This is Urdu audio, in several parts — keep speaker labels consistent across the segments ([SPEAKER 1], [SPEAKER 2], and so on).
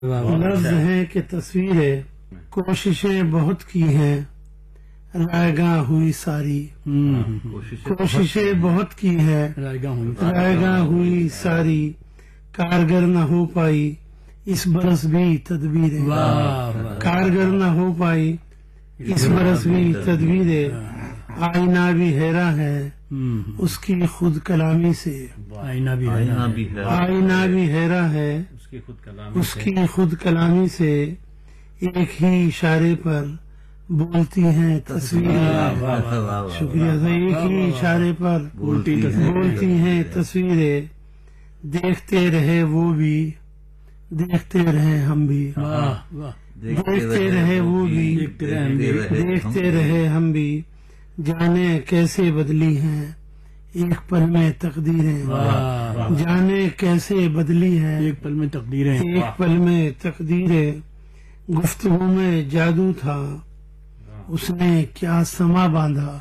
[SPEAKER 1] لفظ ہیں کہ تصویریں کوششیں بہت کی ہیں رائے گاہ ہوئی ساری، کوششیں بہت کی ہے رائے گاہ ہوئی ساری، کارگر نہ ہو پائی اس برس بھی تدبیریں، کارگر نہ ہو پائی اس برس بھی تدبیریں، آئینہ بھی حیران ہے اس کی خود کلامی سے،
[SPEAKER 2] آئینہ بھی
[SPEAKER 1] آئینہ بھی حیران ہے اس کی خود کلامی سے، ایک ہی اشارے پر بولتی ہیں تصویریں، شکریہ سر، ایک ہی اشارے پر بولتی ہیں تصویریں، دیکھتے رہے وہ بھی دیکھتے رہے ہم بھی، دیکھتے رہے وہ بھی دیکھتے رہے ہم بھی، جانے کیسے بدلی ہیں ایک پل میں تقدیریں، جانے کیسے بدلی ہیں
[SPEAKER 2] ایک پل میں تقدیریں،
[SPEAKER 1] ایک پل میں تقدیریں، گفتگو میں جادو تھا اس نے کیا سما باندھا،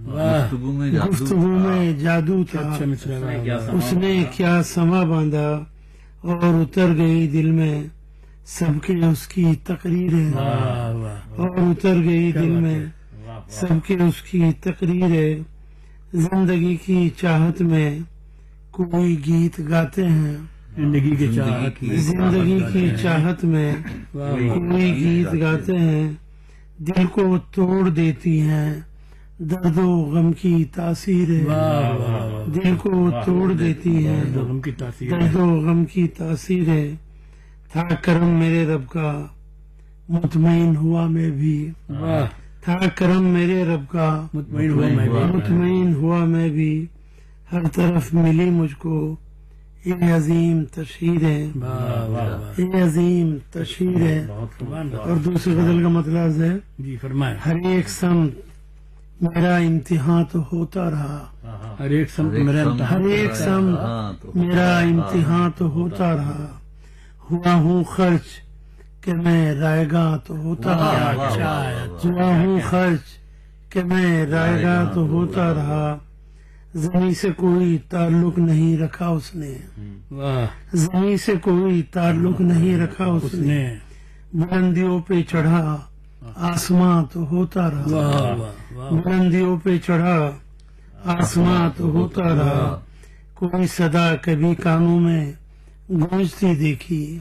[SPEAKER 1] گفتگو میں جادو تھا اس نے کیا سما باندھا، اور اتر گئی دل میں سب کے اس کی تقریریں، اور اتر گئی دل میں سب کے اس کی تقریریں، زندگی کی چاہت میں کوئی گیت گاتے ہیں،
[SPEAKER 2] زندگی کی چاہت
[SPEAKER 1] زندگی کی چاہت میں کوئی گیت گاتے ہیں، دل کو توڑ دیتی ہیں درد و غم کی تاثیریں، دل کو توڑ دیتی ہیں
[SPEAKER 2] غم کی تاثیر،
[SPEAKER 1] درد و غم کی تاثیریں، تھا کرم میرے رب کا مطمئن ہوا میں بھی، تھا کرم میرے رب کا
[SPEAKER 2] مطمئن ہوا میں بھی،
[SPEAKER 1] مطمئن ہوا میں بھی، ہر طرف ملی مجھ کو یہ عظیم تشہیریں، یہ عظیم تشہیریں، اور دوسری غزل کا مطلب ہے
[SPEAKER 2] جی فرمائیں،
[SPEAKER 1] ہر ایک سمت میرا امتحان تو ہوتا رہا،
[SPEAKER 2] ہر ایک سمت میرا
[SPEAKER 1] ہر ایک سمت میرا امتحان تو ہوتا رہا، ہوا ہوں خرچ کہ میں رائے گاہ تو ہوتا رہا، ہوا ہوں خرچ کہ میں رائے گاہ تو ہوتا رہا، زمین سے کوئی تعلق نہیں رکھا اس نے، زمین سے کوئی تعلق نہیں رکھا اس نے، بلندیوں پہ چڑھا آسماں تو ہوتا رہا، بلندیوں پہ چڑھا آسماں تو ہوتا رہا، کوئی صدا کبھی کانوں میں گونجتی دیکھی